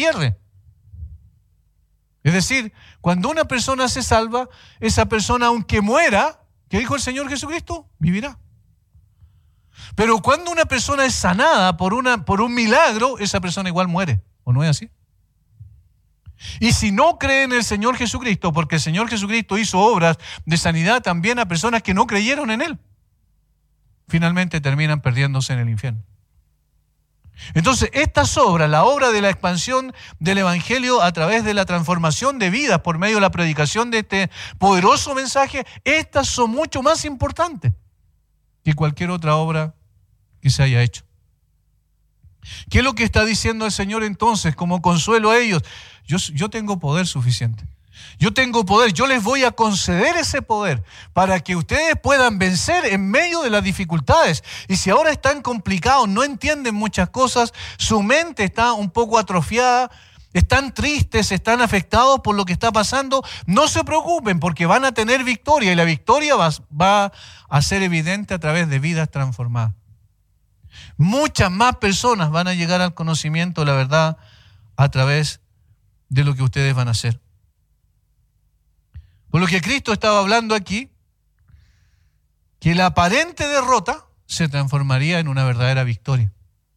pierde. Es decir, cuando una persona se salva, esa persona, aunque muera, ¿qué dijo el Señor Jesucristo? Vivirá. Pero cuando una persona es sanada por un milagro, esa persona igual muere. ¿O no es así? Y si no cree en el Señor Jesucristo, porque el Señor Jesucristo hizo obras de sanidad también a personas que no creyeron en Él, finalmente terminan perdiéndose en el infierno. Entonces, estas obras, la obra de la expansión del Evangelio a través de la transformación de vidas por medio de la predicación de este poderoso mensaje, estas son mucho más importantes que cualquier otra obra que se haya hecho. ¿Qué es lo que está diciendo el Señor entonces como consuelo a ellos? Yo tengo poder suficiente. Yo tengo poder, yo les voy a conceder ese poder para que ustedes puedan vencer en medio de las dificultades. Y si ahora están complicados, no entienden muchas cosas, su mente está un poco atrofiada, están tristes, están afectados por lo que está pasando, no se preocupen porque van a tener victoria y la victoria va a ser evidente a través de vidas transformadas. Muchas más personas van a llegar al conocimiento de la verdad a través de lo que ustedes van a hacer. Por lo que Cristo estaba hablando aquí, que la aparente derrota se transformaría en una verdadera victoria.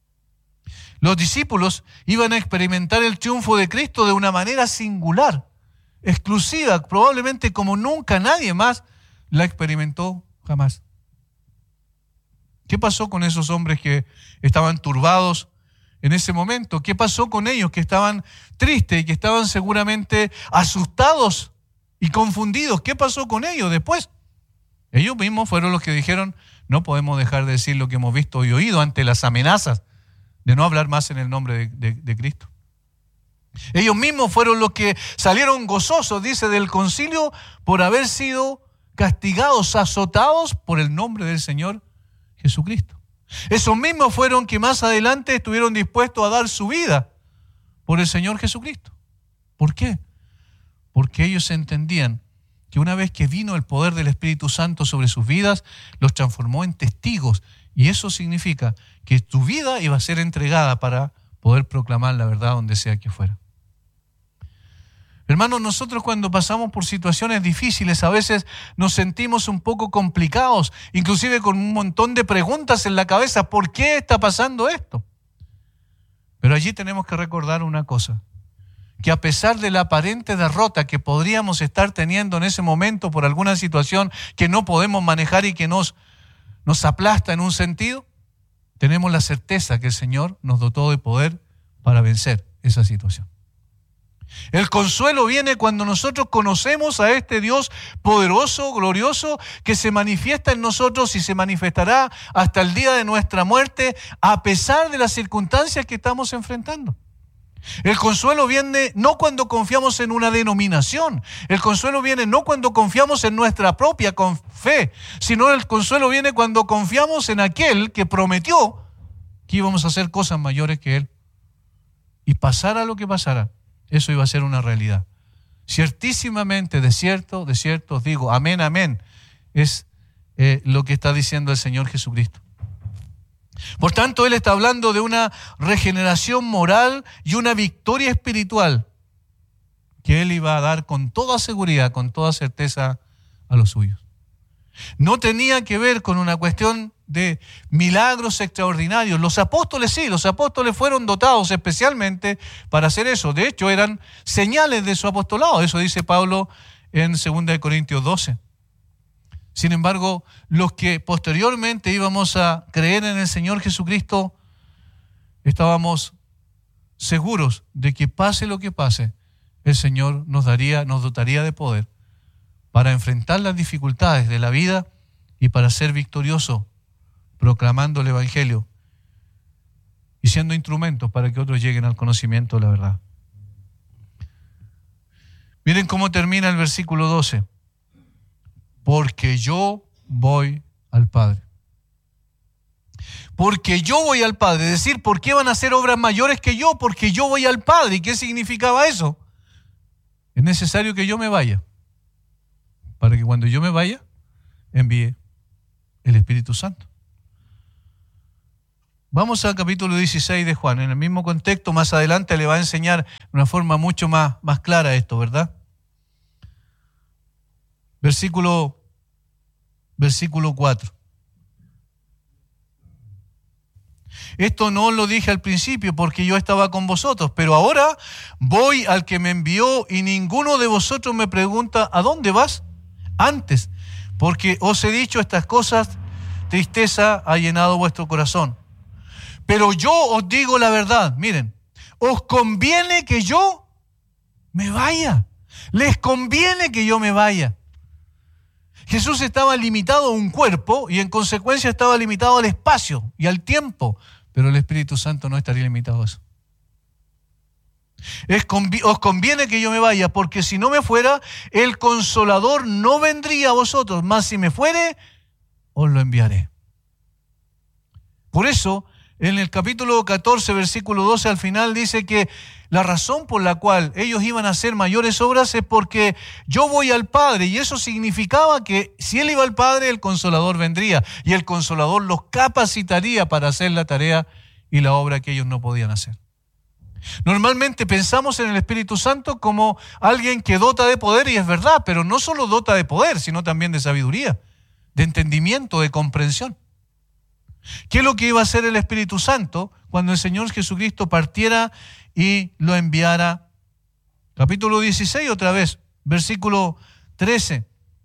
Los discípulos iban a experimentar el triunfo de Cristo de una manera singular, exclusiva, probablemente como nunca nadie más la experimentó jamás. ¿Qué pasó con esos hombres que estaban turbados en ese momento? ¿Qué pasó con ellos que estaban tristes y que estaban seguramente asustados y confundidos? ¿Qué pasó con ellos después? Ellos mismos fueron los que dijeron, no podemos dejar de decir lo que hemos visto y oído ante las amenazas de no hablar más en el nombre de Cristo. Ellos mismos fueron los que salieron gozosos, dice, del concilio por haber sido castigados, azotados por el nombre del Señor Jesucristo. Esos mismos fueron que más adelante estuvieron dispuestos a dar su vida por el Señor Jesucristo. ¿Por qué? Porque ellos entendían que una vez que vino el poder del Espíritu Santo sobre sus vidas, los transformó en testigos. Y eso significa que tu vida iba a ser entregada para poder proclamar la verdad donde sea que fuera. Hermanos, nosotros cuando pasamos por situaciones difíciles a veces nos sentimos un poco complicados, inclusive con un montón de preguntas en la cabeza. ¿Por qué está pasando esto? Pero allí tenemos que recordar una cosa, que a pesar de la aparente derrota que podríamos estar teniendo en ese momento por alguna situación que no podemos manejar y que nos aplasta en un sentido, tenemos la certeza que el Señor nos dotó de poder para vencer esa situación. El consuelo viene cuando nosotros conocemos a este Dios poderoso, glorioso, que se manifiesta en nosotros y se manifestará hasta el día de nuestra muerte, a pesar de las circunstancias que estamos enfrentando. El consuelo viene no cuando confiamos en una denominación, el consuelo viene no cuando confiamos en nuestra propia fe, sino el consuelo viene cuando confiamos en aquel que prometió que íbamos a hacer cosas mayores que Él. Y pasara lo que pasara, eso iba a ser una realidad. Ciertísimamente, de cierto os digo, amén, amén, es lo que está diciendo el Señor Jesucristo. Por tanto, Él está hablando de una regeneración moral y una victoria espiritual que Él iba a dar con toda seguridad, con toda certeza a los suyos. No tenía que ver con una cuestión de milagros extraordinarios. Los apóstoles sí, los apóstoles fueron dotados especialmente para hacer eso. De hecho, eran señales de su apostolado. Eso dice Pablo en 2 Corintios 12. Sin embargo, los que posteriormente íbamos a creer en el Señor Jesucristo, estábamos seguros de que pase lo que pase, el Señor nos dotaría de poder para enfrentar las dificultades de la vida y para ser victorioso, proclamando el Evangelio y siendo instrumentos para que otros lleguen al conocimiento de la verdad. Miren cómo termina el versículo 12. Porque yo voy al Padre. Porque yo voy al Padre. Es decir, ¿por qué van a hacer obras mayores que yo? Porque yo voy al Padre. ¿Y qué significaba eso? Es necesario que yo me vaya, para que cuando yo me vaya, envíe el Espíritu Santo. Vamos al capítulo 16 de Juan. En el mismo contexto, más adelante le va a enseñar de una forma mucho más clara esto, ¿verdad? Versículo 4. Esto no lo dije al principio porque yo estaba con vosotros, pero ahora voy al que me envió y ninguno de vosotros me pregunta, ¿a dónde vas? Antes, porque os he dicho estas cosas, tristeza ha llenado vuestro corazón. Pero yo os digo la verdad, miren, os conviene que yo me vaya. Les conviene que yo me vaya. Jesús estaba limitado a un cuerpo y en consecuencia estaba limitado al espacio y al tiempo, pero el Espíritu Santo no estaría limitado a eso. Os conviene que yo me vaya, porque si no me fuera, el Consolador no vendría a vosotros, mas si me fuere, os lo enviaré. Por eso, en el capítulo 14, versículo 12, al final dice que la razón por la cual ellos iban a hacer mayores obras es porque yo voy al Padre, y eso significaba que si Él iba al Padre, el Consolador vendría, y el Consolador los capacitaría para hacer la tarea y la obra que ellos no podían hacer. Normalmente pensamos en el Espíritu Santo como alguien que dota de poder, y es verdad, pero no solo dota de poder, sino también de sabiduría, de entendimiento, de comprensión. ¿Qué es lo que iba a hacer el Espíritu Santo cuando el Señor Jesucristo partiera y lo enviara? Capítulo 16, otra vez, versículo 13.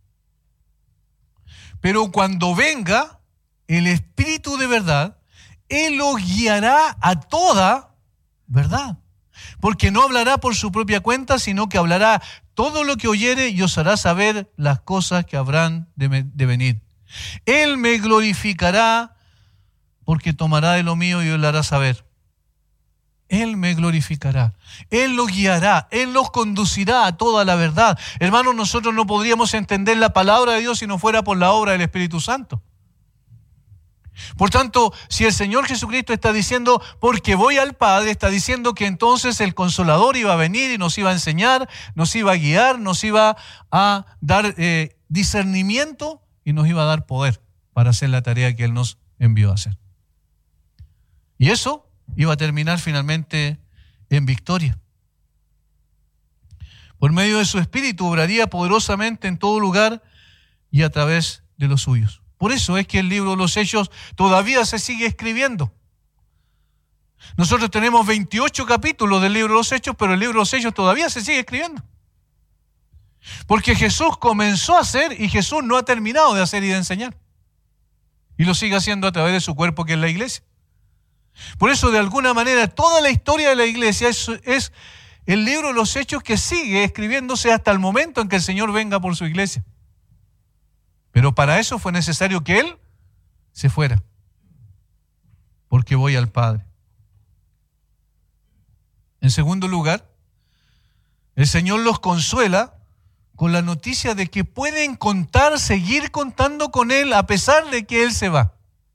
Pero cuando venga el Espíritu de verdad, Él los guiará a toda verdad. Porque no hablará por su propia cuenta, sino que hablará todo lo que oyere y os hará saber las cosas que habrán de venir. Él me glorificará porque tomará de lo mío y os lo hará saber. Él me glorificará, Él los guiará, Él los conducirá a toda la verdad. Hermanos, nosotros no podríamos entender la palabra de Dios si no fuera por la obra del Espíritu Santo. Por tanto, si el Señor Jesucristo está diciendo, porque voy al Padre, está diciendo que entonces el Consolador iba a venir y nos iba a enseñar, nos iba a guiar, nos iba a dar discernimiento y nos iba a dar poder para hacer la tarea que Él nos envió a hacer. Y eso iba a terminar finalmente en victoria. Por medio de su Espíritu obraría poderosamente en todo lugar y a través de los suyos. Por eso es que el libro de los Hechos todavía se sigue escribiendo. Nosotros tenemos 28 capítulos del libro de los Hechos, pero el libro de los Hechos todavía se sigue escribiendo. Porque Jesús comenzó a hacer y Jesús no ha terminado de hacer y de enseñar. Y lo sigue haciendo a través de su cuerpo, que es la iglesia. Por eso, de alguna manera, toda la historia de la iglesia es el libro de los Hechos que sigue escribiéndose hasta el momento en que el Señor venga por su iglesia. Pero para eso fue necesario que Él se fuera. Porque voy al Padre. En segundo lugar, el Señor los consuela con la noticia de que pueden seguir contando con Él a pesar de que Él se va.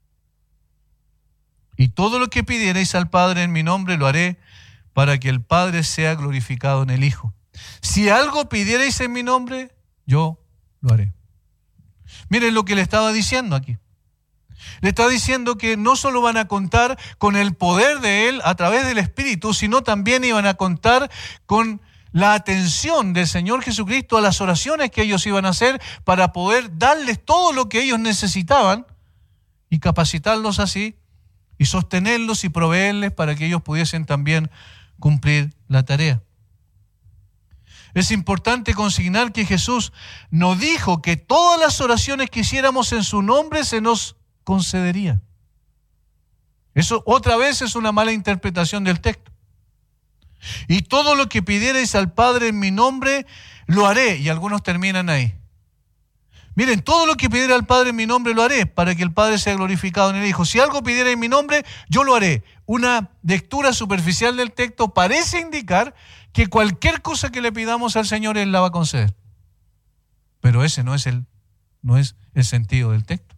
Y todo lo que pidierais al Padre en mi nombre lo haré para que el Padre sea glorificado en el Hijo. Si algo pidierais en mi nombre, yo lo haré. Miren lo que le estaba diciendo aquí. Le está diciendo que no solo van a contar con el poder de Él a través del Espíritu, sino también iban a contar con la atención del Señor Jesucristo a las oraciones que ellos iban a hacer para poder darles todo lo que ellos necesitaban y capacitarlos así y sostenerlos y proveerles para que ellos pudiesen también cumplir la tarea. Es importante consignar que Jesús no dijo que todas las oraciones que hiciéramos en su nombre se nos concederían. Eso otra vez es una mala interpretación del texto. Y todo lo que pidierais al Padre en mi nombre, lo haré. Y algunos terminan ahí. Miren, todo lo que pidiera al Padre en mi nombre lo haré para que el Padre sea glorificado en el Hijo. Si algo pidiera en mi nombre, yo lo haré. Una lectura superficial del texto parece indicar que cualquier cosa que le pidamos al Señor, Él la va a conceder. Pero ese no es el sentido del texto.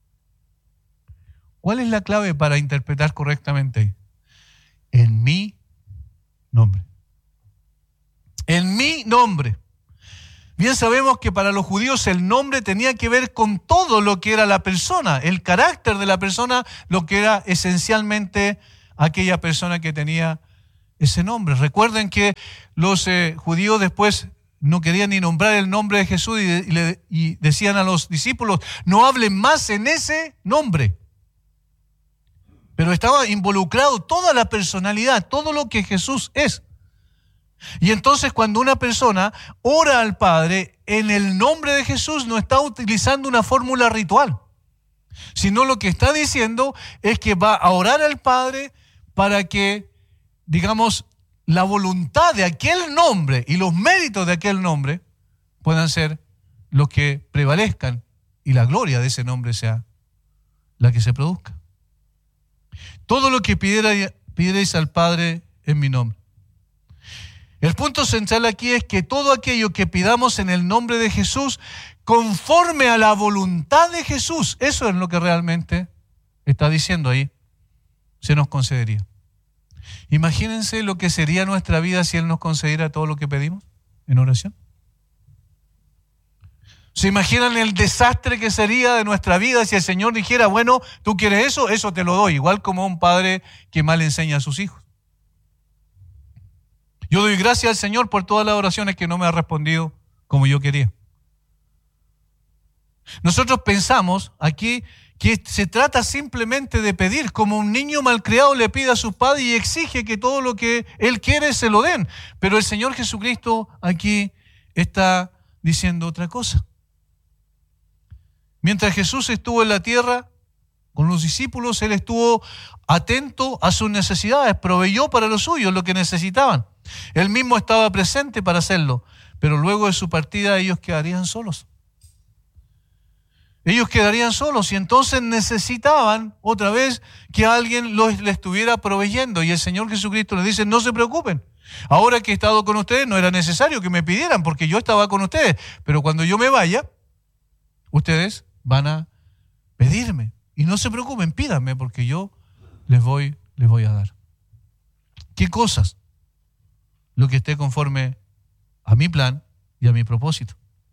¿Cuál es la clave para interpretar correctamente? En mi nombre. En mi nombre. Bien sabemos que para los judíos el nombre tenía que ver con todo lo que era la persona, el carácter de la persona, lo que era esencialmente aquella persona que tenía ese nombre. Recuerden que los judíos después no querían ni nombrar el nombre de Jesús y decían a los discípulos, no hablen más en ese nombre. Pero estaba involucrado toda la personalidad, todo lo que Jesús es. Y entonces cuando una persona ora al Padre en el nombre de Jesús, no está utilizando una fórmula ritual, sino lo que está diciendo es que va a orar al Padre para que, digamos, la voluntad de aquel nombre y los méritos de aquel nombre puedan ser los que prevalezcan y la gloria de ese nombre sea la que se produzca. Todo lo que pidierais al Padre en mi nombre. El punto central aquí es que todo aquello que pidamos en el nombre de Jesús, conforme a la voluntad de Jesús, eso es lo que realmente está diciendo ahí, se nos concedería. Imagínense lo que sería nuestra vida si Él nos concediera todo lo que pedimos en oración. ¿Se imaginan el desastre que sería de nuestra vida si el Señor dijera, bueno, tú quieres eso, eso te lo doy? Igual como un padre que mal enseña a sus hijos. Yo doy gracias al Señor por todas las oraciones que no me ha respondido como yo quería. Nosotros pensamos aquí que se trata simplemente de pedir, como un niño malcriado le pide a sus padres y exige que todo lo que él quiere se lo den. Pero el Señor Jesucristo aquí está diciendo otra cosa. Mientras Jesús estuvo en la tierra con los discípulos, Él estuvo atento a sus necesidades, proveyó para los suyos lo que necesitaban. Él mismo estaba presente para hacerlo, pero luego de su partida ellos quedarían solos. Ellos quedarían solos y entonces necesitaban otra vez que alguien les estuviera proveyendo. Y el Señor Jesucristo les dice, no se preocupen. Ahora que he estado con ustedes no era necesario que me pidieran porque yo estaba con ustedes. Pero cuando yo me vaya, ustedes van a pedirme. Y no se preocupen, pídanme porque yo les voy a dar. ¿Qué cosas? Lo que esté conforme a mi plan y a mi propósito.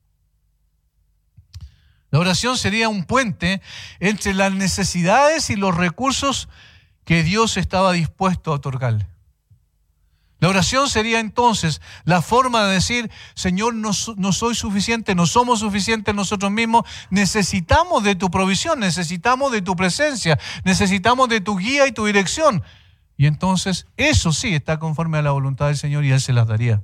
La oración sería un puente entre las necesidades y los recursos que Dios estaba dispuesto a otorgarle. La oración sería entonces la forma de decir, Señor, no soy suficiente, no somos suficientes nosotros mismos, necesitamos de tu provisión, necesitamos de tu presencia, necesitamos de tu guía y tu dirección. Y entonces eso sí está conforme a la voluntad del Señor y Él se las daría.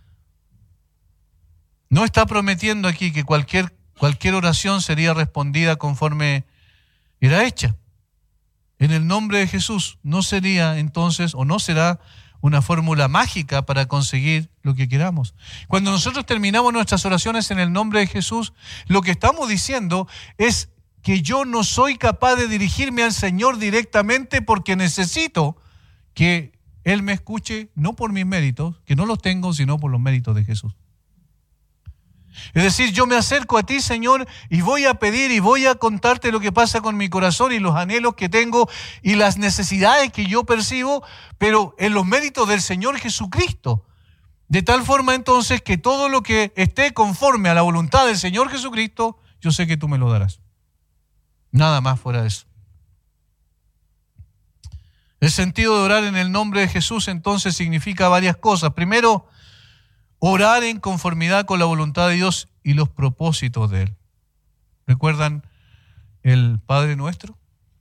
No está prometiendo aquí que cualquier oración sería respondida conforme era hecha. En el nombre de Jesús no sería entonces o no será una fórmula mágica para conseguir lo que queramos. Cuando nosotros terminamos nuestras oraciones en el nombre de Jesús, lo que estamos diciendo es que yo no soy capaz de dirigirme al Señor directamente porque necesito que Él me escuche, no por mis méritos, que no los tengo, sino por los méritos de Jesús. Es decir, yo me acerco a ti, Señor, y voy a pedir y voy a contarte lo que pasa con mi corazón y los anhelos que tengo y las necesidades que yo percibo, pero en los méritos del Señor Jesucristo. De tal forma entonces que todo lo que esté conforme a la voluntad del Señor Jesucristo, yo sé que tú me lo darás. Nada más fuera de eso. El sentido de orar en el nombre de Jesús entonces significa varias cosas. Primero, orar en conformidad con la voluntad de Dios y los propósitos de Él. ¿Recuerdan el Padre Nuestro?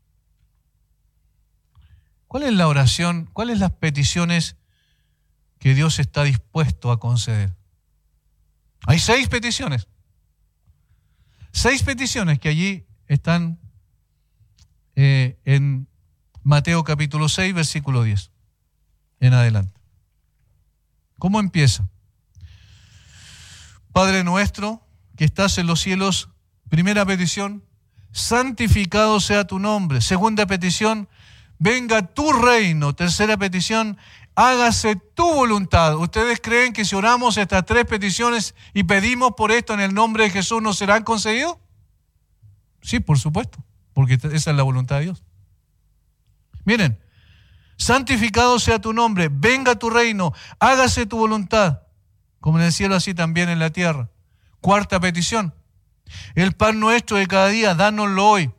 ¿Cuál es la oración? ¿Cuáles las peticiones que Dios está dispuesto a conceder? Hay 6 peticiones. 6 peticiones que allí están en Mateo capítulo 6, versículo 10 en adelante. ¿Cómo empieza? Padre nuestro que estás en los cielos, primera petición, santificado sea tu nombre. Segunda petición, venga tu reino. Tercera petición, hágase tu voluntad. ¿Ustedes creen que si oramos estas 3 peticiones y pedimos por esto en el nombre de Jesús, nos serán concedidos? Sí, por supuesto, porque esa es la voluntad de Dios. Miren, santificado sea tu nombre, venga tu reino, hágase tu voluntad, como en el cielo así también en la tierra. Cuarta petición, el pan nuestro de cada día, dánoslo hoy.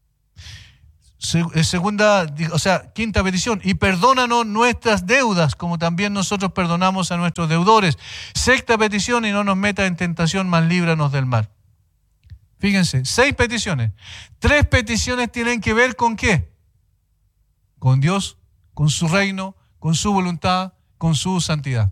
Quinta petición, y perdónanos nuestras deudas, como también nosotros perdonamos a nuestros deudores. Sexta petición, y no nos metas en tentación, mas líbranos del mal. Fíjense, 6 peticiones. 3 peticiones tienen que ver con ¿qué? Con Dios, con su reino, con su voluntad, con su santidad.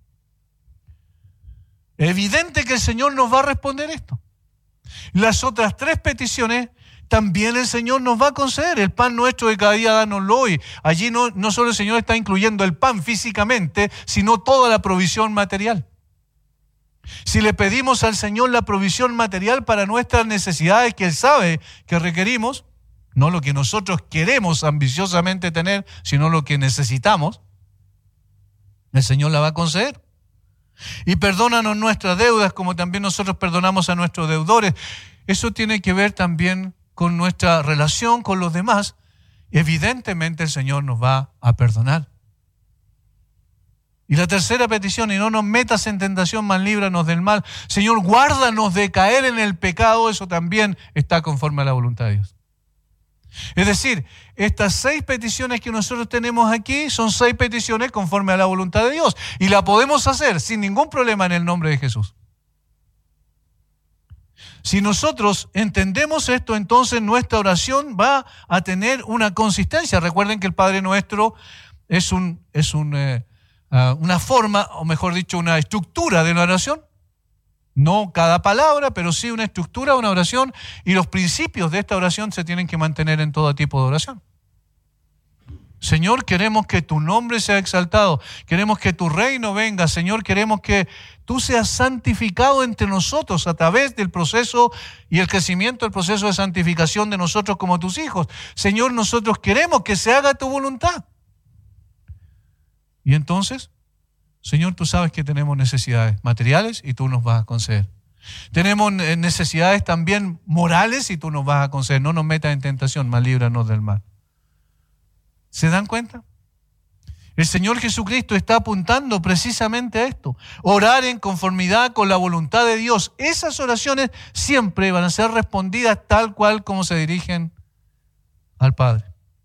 Evidente que el Señor nos va a responder esto. Las otras 3 peticiones también el Señor nos va a conceder. El pan nuestro de cada día, dánoslo hoy. Allí no solo el Señor está incluyendo el pan físicamente, sino toda la provisión material. Si le pedimos al Señor la provisión material para nuestras necesidades que Él sabe que requerimos, no lo que nosotros queremos ambiciosamente tener, sino lo que necesitamos, el Señor la va a conceder. Y perdónanos nuestras deudas, como también nosotros perdonamos a nuestros deudores. Eso tiene que ver también con nuestra relación con los demás. Evidentemente el Señor nos va a perdonar. Y la tercera petición, y no nos metas en tentación, mas líbranos del mal. Señor, guárdanos de caer en el pecado. Eso también está conforme a la voluntad de Dios. Es decir, estas 6 peticiones que nosotros tenemos aquí son 6 peticiones conforme a la voluntad de Dios. Y la podemos hacer sin ningún problema en el nombre de Jesús. Si nosotros entendemos esto, entonces nuestra oración va a tener una consistencia. Recuerden que el Padre Nuestro es una forma, o mejor dicho, una estructura de la oración. No cada palabra, pero sí una estructura de una oración. Y los principios de esta oración se tienen que mantener en todo tipo de oración. Señor, queremos que tu nombre sea exaltado. Queremos que tu reino venga. Señor, queremos que tú seas santificado entre nosotros a través del proceso y el crecimiento del proceso de santificación de nosotros como tus hijos. Señor, nosotros queremos que se haga tu voluntad. Y entonces, Señor, tú sabes que tenemos necesidades materiales y tú nos vas a conceder. Tenemos necesidades también morales y tú nos vas a conceder. No nos metas en tentación, mas líbranos del mal. ¿Se dan cuenta? El Señor Jesucristo está apuntando precisamente a esto. Orar en conformidad con la voluntad de Dios. Esas oraciones siempre van a ser respondidas tal cual como se dirigen al Padre.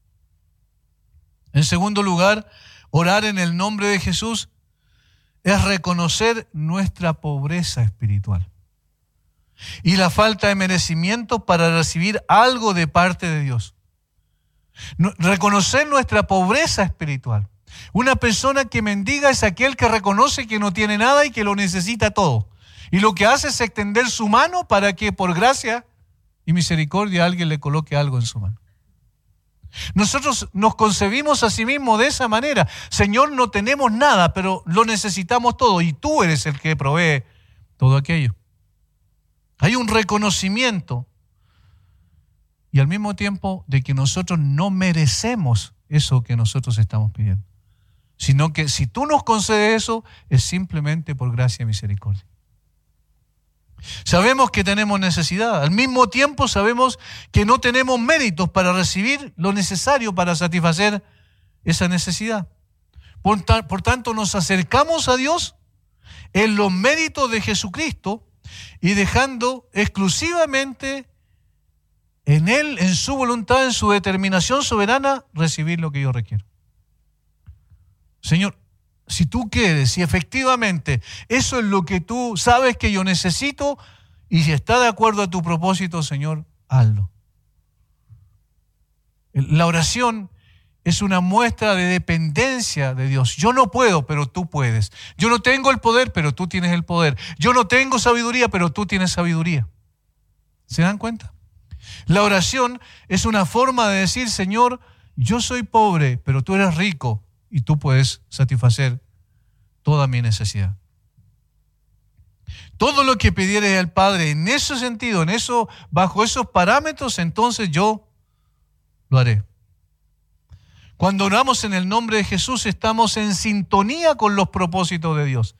En segundo lugar, orar en el nombre de Jesús es reconocer nuestra pobreza espiritual y la falta de merecimiento para recibir algo de parte de Dios. Reconocer nuestra pobreza espiritual. Una persona que mendiga es aquel que reconoce que no tiene nada y que lo necesita todo. Y lo que hace es extender su mano para que por gracia y misericordia alguien le coloque algo en su mano. Nosotros nos concebimos a sí mismos de esa manera. Señor, no tenemos nada, pero lo necesitamos todo y tú eres el que provee todo aquello. Hay un reconocimiento y al mismo tiempo de que nosotros no merecemos eso que nosotros estamos pidiendo, sino que si tú nos concedes eso, es simplemente por gracia y misericordia. Sabemos que tenemos necesidad, al mismo tiempo sabemos que no tenemos méritos para recibir lo necesario para satisfacer esa necesidad. Por tanto, nos acercamos a Dios en los méritos de Jesucristo y dejando exclusivamente en Él, en su voluntad, en su determinación soberana, recibir lo que yo requiero. Señor, si tú quieres, si efectivamente eso es lo que tú sabes que yo necesito y si está de acuerdo a tu propósito, Señor, hazlo. La oración es una muestra de dependencia de Dios. Yo no puedo, pero tú puedes. Yo no tengo el poder, pero tú tienes el poder. Yo no tengo sabiduría, pero tú tienes sabiduría. ¿Se dan cuenta? La oración es una forma de decir, Señor, yo soy pobre, pero tú eres rico y tú puedes satisfacer toda mi necesidad. Todo lo que pidieres al Padre en ese sentido, bajo esos parámetros, entonces yo lo haré. Cuando oramos en el nombre de Jesús, estamos en sintonía con los propósitos de Dios.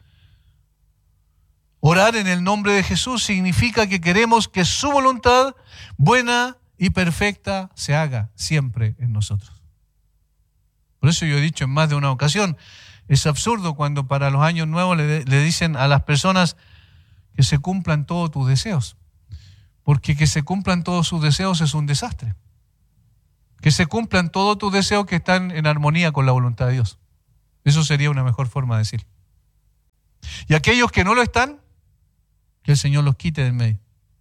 Orar en el nombre de Jesús significa que queremos que su voluntad buena y perfecta se haga siempre en nosotros. Por eso yo he dicho en más de una ocasión, es absurdo cuando para los años nuevos le dicen a las personas que se cumplan todos tus deseos. Porque que se cumplan todos sus deseos es un desastre. Que se cumplan todos tus deseos que están en armonía con la voluntad de Dios. Eso sería una mejor forma de decir. Y aquellos que no lo están, que el Señor los quite del medio.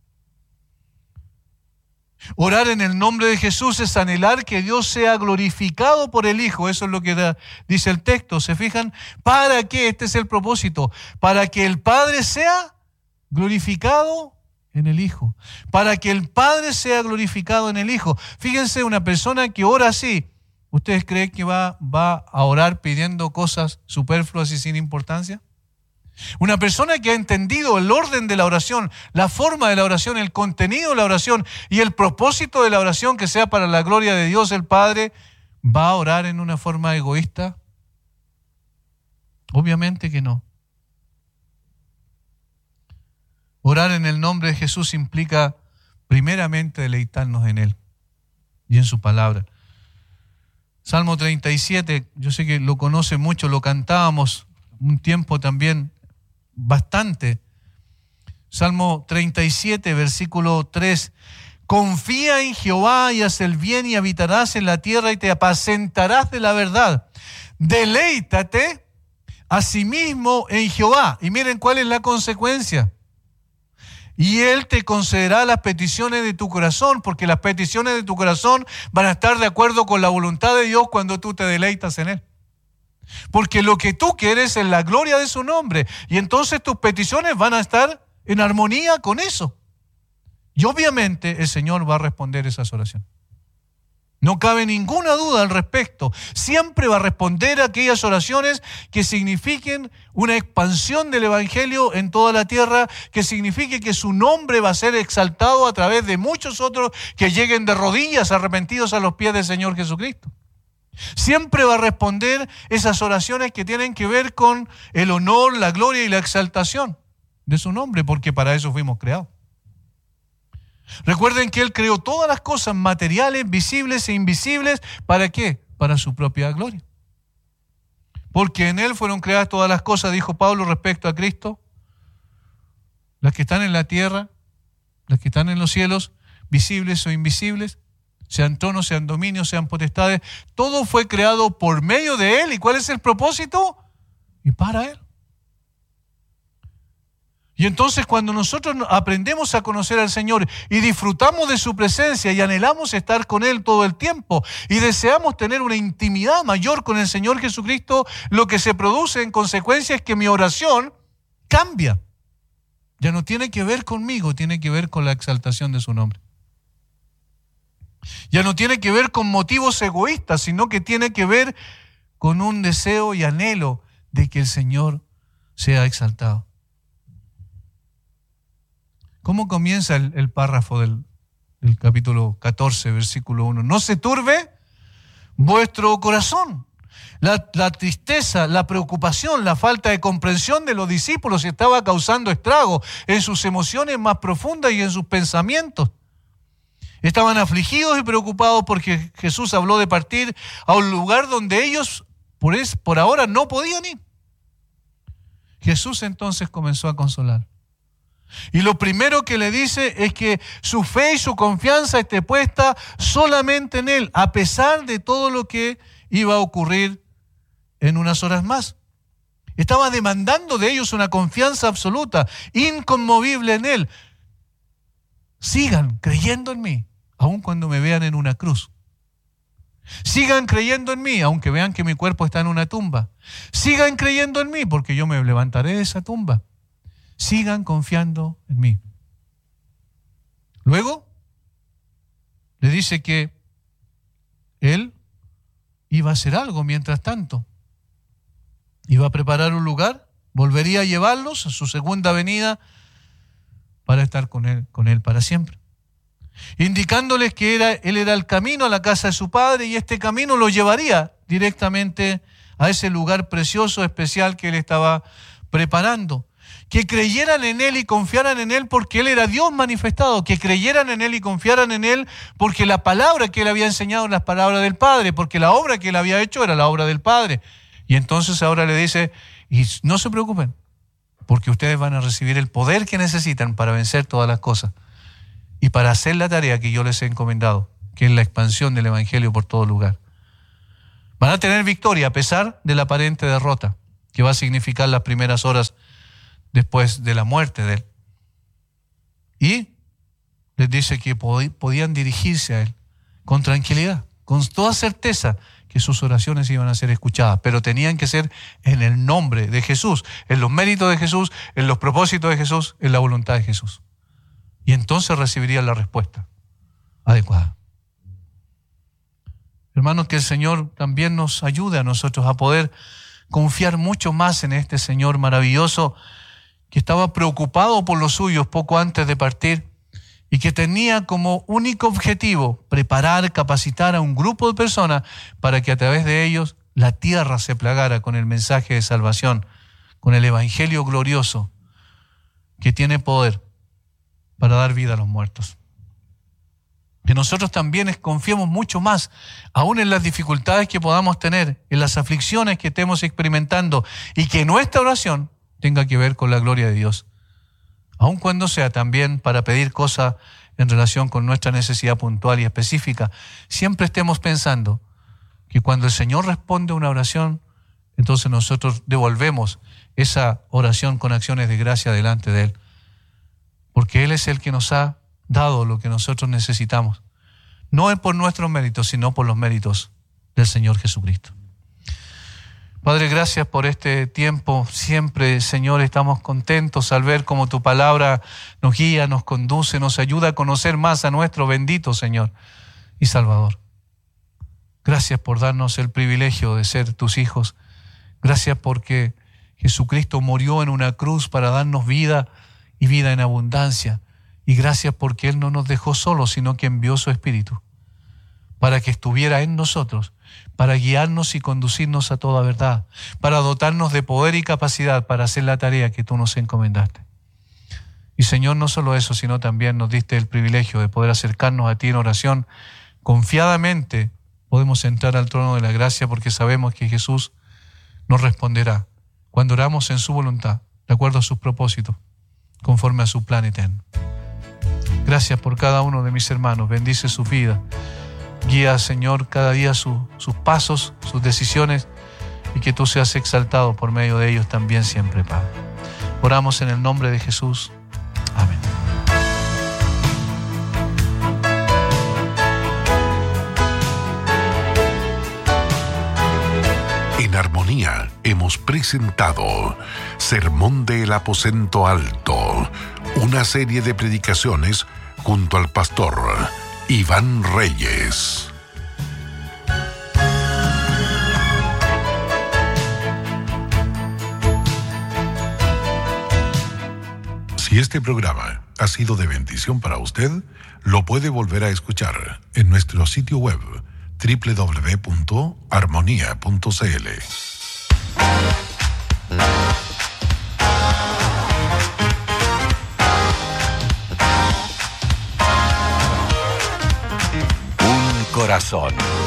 Orar en el nombre de Jesús es anhelar que Dios sea glorificado por el Hijo. Eso es lo que dice el texto. ¿Se fijan? ¿Para qué? Este es el propósito. Para que el Padre sea glorificado en el Hijo. Para que el Padre sea glorificado en el Hijo. Fíjense, una persona que ora así, ¿ustedes creen que va a orar pidiendo cosas superfluas y sin importancia? Una persona que ha entendido el orden de la oración, la forma de la oración, el contenido de la oración y el propósito de la oración que sea para la gloria de Dios el Padre, ¿va a orar en una forma egoísta? Obviamente que no. Orar en el nombre de Jesús implica primeramente deleitarnos en Él y en su palabra. Salmo 37, yo sé que lo conoce mucho, lo cantábamos un tiempo también bastante. Salmo 37, versículo 3. Confía en Jehová y haz el bien y habitarás en la tierra y te apacentarás de la verdad. Deleítate asimismo en Jehová. Y miren cuál es la consecuencia. Y Él te concederá las peticiones de tu corazón, porque las peticiones de tu corazón van a estar de acuerdo con la voluntad de Dios cuando tú te deleitas en Él. Porque lo que tú quieres es la gloria de su nombre, y entonces tus peticiones van a estar en armonía con eso. Y obviamente el Señor va a responder esas oraciones. No cabe ninguna duda al respecto. Siempre va a responder a aquellas oraciones que signifiquen una expansión del Evangelio en toda la tierra, que signifique que su nombre va a ser exaltado a través de muchos otros que lleguen de rodillas arrepentidos a los pies del Señor Jesucristo. Siempre va a responder esas oraciones que tienen que ver con el honor, la gloria y la exaltación de su nombre, porque para eso fuimos creados. Recuerden que Él creó todas las cosas materiales, visibles e invisibles. ¿Para qué? Para su propia gloria. Porque en Él fueron creadas todas las cosas, dijo Pablo respecto a Cristo. Las que están en la tierra, las que están en los cielos, visibles o invisibles, sean tronos, sean dominios, sean potestades. Todo fue creado por medio de Él. ¿Y cuál es el propósito? Y para Él. Y entonces cuando nosotros aprendemos a conocer al Señor y disfrutamos de su presencia y anhelamos estar con Él todo el tiempo y deseamos tener una intimidad mayor con el Señor Jesucristo, lo que se produce en consecuencia es que mi oración cambia. Ya no tiene que ver conmigo, tiene que ver con la exaltación de su nombre. Ya no tiene que ver con motivos egoístas, sino que tiene que ver con un deseo y anhelo de que el Señor sea exaltado. ¿Cómo comienza el párrafo del capítulo 14, versículo 1? No se turbe vuestro corazón. La tristeza, la preocupación, la falta de comprensión de los discípulos estaba causando estrago en sus emociones más profundas y en sus pensamientos. Estaban afligidos y preocupados porque Jesús habló de partir a un lugar donde ellos por ahora no podían ir. Jesús entonces comenzó a consolar. Y lo primero que le dice es que su fe y su confianza esté puesta solamente en Él, a pesar de todo lo que iba a ocurrir en unas horas más. Estaba demandando de ellos una confianza absoluta, inconmovible en Él. Sigan creyendo en mí, aun cuando me vean en una cruz. Sigan creyendo en mí, aunque vean que mi cuerpo está en una tumba. Sigan creyendo en mí, porque yo me levantaré de esa tumba. Sigan confiando en mí. Luego, le dice que Él iba a hacer algo mientras tanto. Iba a preparar un lugar, volvería a llevarlos a su segunda venida para estar con él para siempre. Indicándoles que Él era el camino a la casa de su Padre y este camino lo llevaría directamente a ese lugar precioso, especial que Él estaba preparando. Que creyeran en Él y confiaran en Él porque Él era Dios manifestado, que creyeran en Él y confiaran en Él porque la palabra que Él había enseñado eran las palabras del Padre, porque la obra que Él había hecho era la obra del Padre. Y entonces ahora le dice, y no se preocupen, porque ustedes van a recibir el poder que necesitan para vencer todas las cosas y para hacer la tarea que yo les he encomendado, que es la expansión del Evangelio por todo lugar. Van a tener victoria a pesar de la aparente derrota que va a significar las primeras horas después de la muerte de él. Y les dice que podían dirigirse a él con tranquilidad, con toda certeza que sus oraciones iban a ser escuchadas, pero tenían que ser en el nombre de Jesús, en los méritos de Jesús, en los propósitos de Jesús, en la voluntad de Jesús. Y entonces recibirían la respuesta adecuada. Hermanos, que el Señor también nos ayude a nosotros a poder confiar mucho más en este Señor maravilloso que estaba preocupado por los suyos poco antes de partir y que tenía como único objetivo preparar, capacitar a un grupo de personas para que a través de ellos la tierra se plagara con el mensaje de salvación, con el Evangelio glorioso que tiene poder para dar vida a los muertos. Que nosotros también confiemos mucho más, aún en las dificultades que podamos tener, en las aflicciones que estemos experimentando, y que nuestra oración tenga que ver con la gloria de Dios. Aun cuando sea también para pedir cosas en relación con nuestra necesidad puntual y específica, siempre estemos pensando que cuando el Señor responde a una oración, entonces nosotros devolvemos esa oración con acciones de gracia delante de Él. Porque Él es el que nos ha dado lo que nosotros necesitamos. No es por nuestros méritos, sino por los méritos del Señor Jesucristo. Padre, gracias por este tiempo. Siempre, Señor, estamos contentos al ver cómo tu palabra nos guía, nos conduce, nos ayuda a conocer más a nuestro bendito Señor y Salvador. Gracias por darnos el privilegio de ser tus hijos. Gracias porque Jesucristo murió en una cruz para darnos vida y vida en abundancia. Y gracias porque Él no nos dejó solos, sino que envió su Espíritu para que estuviera en nosotros, para guiarnos y conducirnos a toda verdad, para dotarnos de poder y capacidad para hacer la tarea que tú nos encomendaste. Y Señor, no solo eso, sino también nos diste el privilegio de poder acercarnos a ti en oración. Confiadamente podemos entrar al trono de la gracia porque sabemos que Jesús nos responderá cuando oramos en su voluntad, de acuerdo a sus propósitos, conforme a su plan eterno. Gracias por cada uno de mis hermanos. Bendice su vida. Guía, Señor, cada día sus pasos, sus decisiones, y que tú seas exaltado por medio de ellos también siempre, Padre. Oramos en el nombre de Jesús. Amén. En Armonía hemos presentado Sermón del Aposento Alto, una serie de predicaciones junto al pastor Iván Reyes. Si este programa ha sido de bendición para usted, lo puede volver a escuchar en nuestro sitio web www.armonia.cl. Un corazón.